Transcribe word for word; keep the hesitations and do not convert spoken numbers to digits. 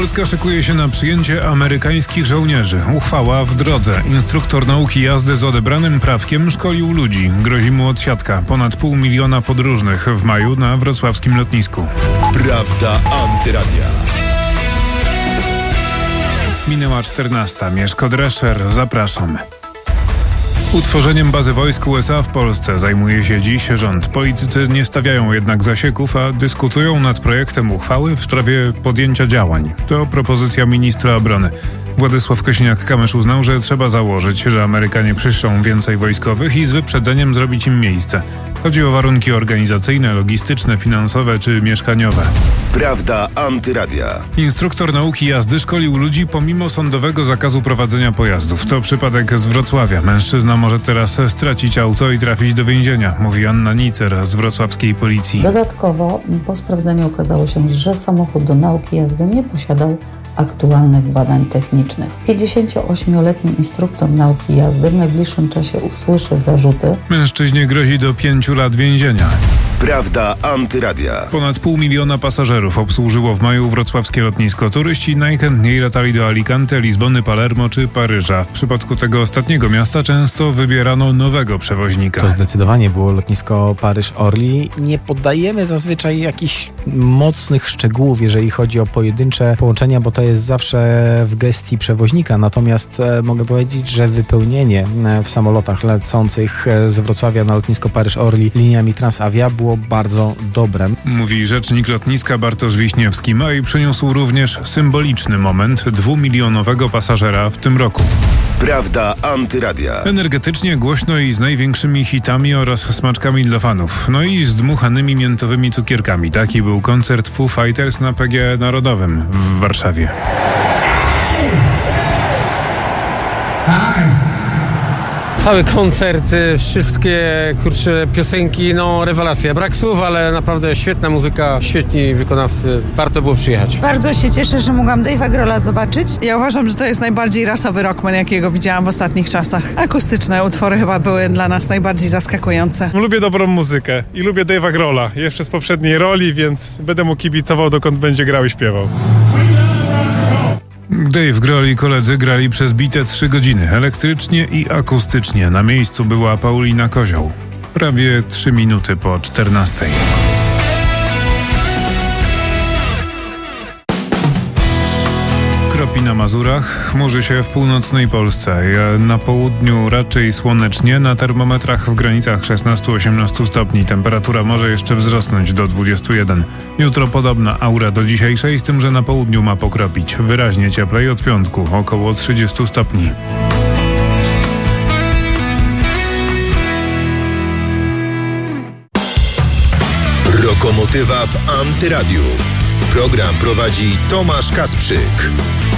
Polska szykuje się na przyjęcie amerykańskich żołnierzy. Uchwała w drodze. Instruktor nauki jazdy z odebranym prawkiem szkolił ludzi. Grozi mu odsiadka. Ponad pół miliona podróżnych w maju na wrocławskim lotnisku. Prawda Antyradia. Minęła czternasta. Mieszko Drescher. Zapraszam. Utworzeniem bazy wojsk U S A w Polsce zajmuje się dziś rząd. Politycy nie stawiają jednak zasieków, a dyskutują nad projektem uchwały w sprawie podjęcia działań. To propozycja ministra obrony. Władysław Kosiniak-Kamysz uznał, że trzeba założyć, że Amerykanie przyszlą więcej wojskowych i z wyprzedzeniem zrobić im miejsce. Chodzi o warunki organizacyjne, logistyczne, finansowe czy mieszkaniowe. Prawda Antyradia. Instruktor nauki jazdy szkolił ludzi pomimo sądowego zakazu prowadzenia pojazdów. To przypadek z Wrocławia. Mężczyzna może teraz stracić auto i trafić do więzienia, mówi Anna Nicer z wrocławskiej policji. Dodatkowo po sprawdzeniu okazało się, że samochód do nauki jazdy nie posiadał aktualnych badań technicznych. pięćdziesięcioośmioletni instruktor nauki jazdy w najbliższym czasie usłyszy zarzuty. Mężczyźnie grozi do pięciu lat więzienia. Prawda Antyradia. Ponad pół miliona pasażerów obsłużyło w maju wrocławskie lotnisko. Turyści najchętniej latali do Alicante, Lizbony, Palermo czy Paryża. W przypadku tego ostatniego miasta często wybierano nowego przewoźnika. To zdecydowanie było lotnisko Paryż-Orly. Nie poddajemy zazwyczaj jakichś mocnych szczegółów, jeżeli chodzi o pojedyncze połączenia, bo to jest zawsze w gestii przewoźnika. Natomiast e, mogę powiedzieć, że wypełnienie w samolotach lecących z Wrocławia na lotnisko Paryż-Orly liniami Transavia było bardzo dobre. Mówi rzecznik lotniska Bartosz Wiśniewski. Maj przyniósł również symboliczny moment dwumilionowego pasażera w tym roku. Prawda Antyradia. Energetycznie, głośno i z największymi hitami oraz smaczkami dla fanów. No i z dmuchanymi miętowymi cukierkami. Taki był koncert Foo Fighters na P G E Narodowym w Warszawie. Cały koncert, wszystkie kurczę piosenki, no rewelacja. Brak słów, ale naprawdę świetna muzyka, świetni wykonawcy. Warto było przyjechać. Bardzo się cieszę, że mogłam Dave'a Grohla zobaczyć. Ja uważam, że to jest najbardziej rasowy rockman, jakiego widziałam w ostatnich czasach. Akustyczne utwory chyba były dla nas najbardziej zaskakujące. Lubię dobrą muzykę i lubię Dave'a Grohla. Jeszcze z poprzedniej roli, więc będę mu kibicował, dokąd będzie grał i śpiewał. Dave Grohl i koledzy grali przez bite trzy godziny, elektrycznie i akustycznie. Na miejscu była Paulina Kozioł. Prawie trzy minuty po czternastej. Kropi na Mazurach, chmurzy się w północnej Polsce. Na południu raczej słonecznie, na termometrach w granicach szesnaście do osiemnastu stopni. Temperatura może jeszcze wzrosnąć do dwudziestu jeden. Jutro podobna aura do dzisiejszej, z tym, że na południu ma pokropić. Wyraźnie cieplej od piątku, około trzydziestu stopni. Lokomotywa w Antyradiu. Program prowadzi Tomasz Kasprzyk.